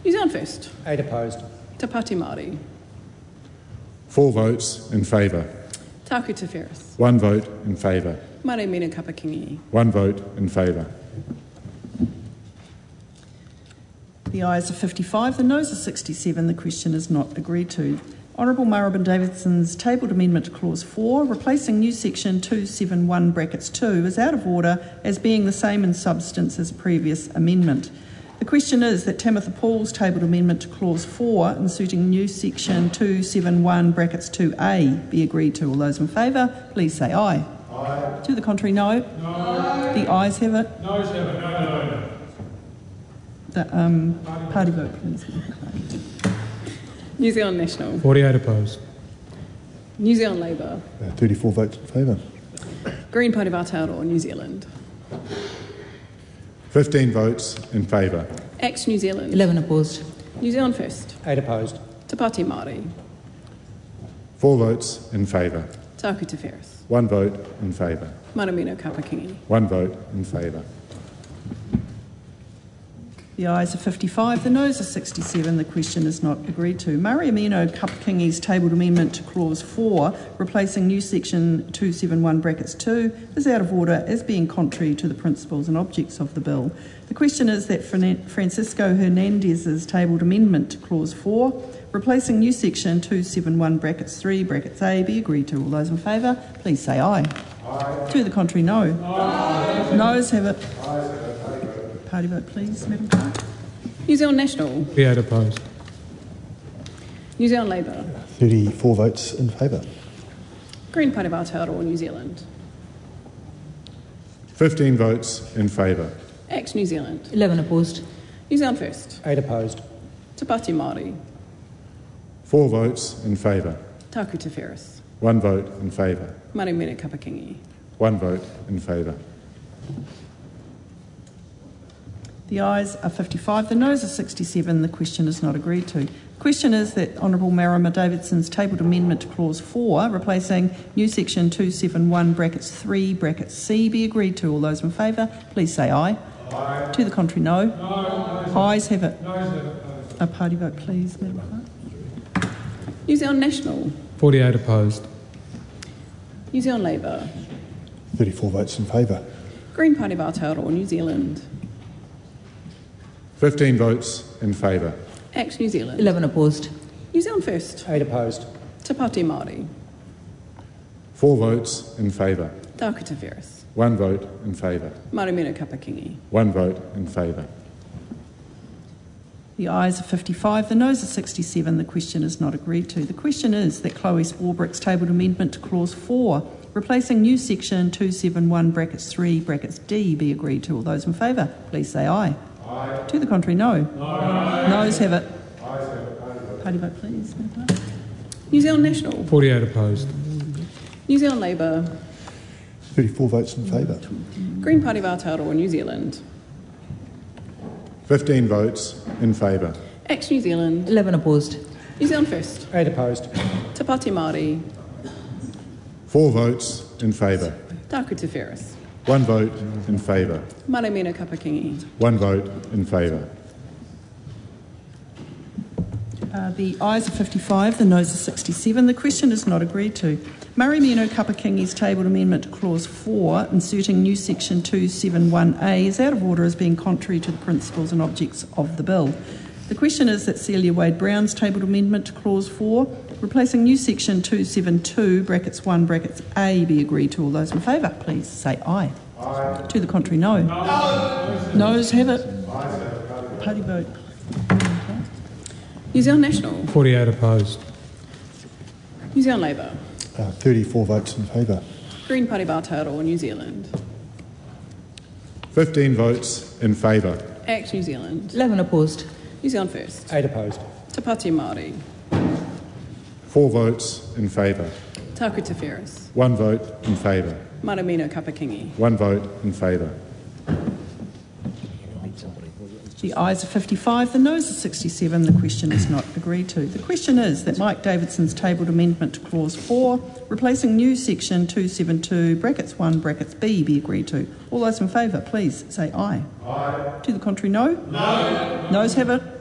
New Zealand First. 8 opposed. Te Pāti Māori. 4 votes in favour. Tāku Te Whereas. 1 vote in favour. Mare Mina Kapakingi. 1 vote in favour. The ayes are 55, the noes are 67. The question is not agreed to. Honourable Maribin Davidson's tabled amendment to Clause 4, replacing new section 271 brackets 2, is out of order as being the same in substance as a previous amendment. The question is that Tamitha Paul's tabled amendment to Clause 4, inserting new section 271 brackets 2A, be agreed to. All those in favour, please say aye. Aye. To the contrary, no. No. The ayes have it. Noes have it. No. The party vote, please. New Zealand National. 48 opposed. New Zealand Labour. 34 votes in favour. Green Party of Aotearoa, New Zealand. 15 votes in favour. Act New Zealand. 11 opposed. New Zealand First. 8 opposed. Te Pāti Māori. 4 votes in favour. Tāku Te Whereas. 1 vote in favour. Maramino Kapakingi. 1 vote in favour. The ayes are 55, the noes are 67. The question is not agreed to. Mariamino Kapakingi's tabled amendment to Clause 4, replacing new section 271 brackets 2, is out of order as being contrary to the principles and objects of the bill. The question is that Francisco Hernandez's tabled amendment to Clause 4, replacing new section 271 brackets 3 brackets A, be agreed to. All those in favour, please say aye. Aye. To the contrary, no. Aye. Noes have it. Ayes have it. Party vote, please, Madam Clerk. New Zealand National. 38 opposed. New Zealand Labour. 34 votes in favour. Green Party of Aotearoa, New Zealand. 15 votes in favour. Act New Zealand. 11 opposed. New Zealand First. 8 opposed. Te Pāti Māori. 4 votes in favour. Tāku Te Whereas. 1 vote in favour. Marimina Kapakingi. 1 vote in favour. The ayes are 55, the noes are 67. The question is not agreed to. The question is that Honourable Marama Davidson's tabled amendment to Clause 4, replacing new section 271 brackets 3 brackets C, be agreed to. All those in favour, please say aye. Aye. To the contrary, no. No. Ayes have it. Noes have it. A party vote, please, Madam Clerk. New Zealand National. 48 opposed. New Zealand Labour. 34 votes in favour. Green Party of Aotearoa, New Zealand. 15 votes in favour. Act New Zealand. 11 opposed. New Zealand First. 8 opposed. Te Pāti Māori. 4 votes in favour. Tāku Te Whereas. 1 vote in favour. Marimino Kapakingi. 1 vote in favour. The ayes are 55, the noes are 67. The question is not agreed to. The question is that Chloe Swarbrick's tabled amendment to Clause 4, replacing new section 271 brackets 3 brackets D, be agreed to. All those in favour, please say aye. Aye. To the contrary, no. No. Noes have it. Ayes have it. Party vote, please, Madam Clerk. New Zealand National. 48 opposed. New Zealand Labour. 34 votes in favour. Green Party of Aotearoa, New Zealand. 15 votes in favour. Act New Zealand. 11 opposed. New Zealand First. 8 opposed. Te Pāti Māori. 4 votes in favour. Tāku Te Whereas. 1 vote in favour. Marimino Kapakingi. 1 vote in favour. The ayes are 55, the noes are 67. The question is not agreed to. Marimino Kapakingi's tabled amendment to Clause 4, inserting new section 271A, is out of order as being contrary to the principles and objects of the bill. The question is that Celia Wade-Brown's tabled amendment to Clause 4, replacing new section 272 brackets 1 brackets A, be agreed to. All those in favour, please say aye. Aye. To the contrary, no. Noes have it. Party vote. New Zealand National. 48 opposed. New Zealand Labour. 34 votes in favour. Green Party of Aotearoa, New Zealand. 15 votes in favour. Act New Zealand. 11 opposed. New Zealand First. 8 opposed. Te Pāti Māori. 4 votes in favour. Tāku Te Whereas. 1 vote in favour. Marimino Kapakingi. 1 vote in favour. The ayes are 55, the noes are 67. The question is not agreed to. The question is that Mike Davidson's tabled amendment to Clause 4, replacing new section 272 brackets 1 brackets B, be agreed to. All those in favour, please say aye. Aye. To the contrary, no. No. Noes have it.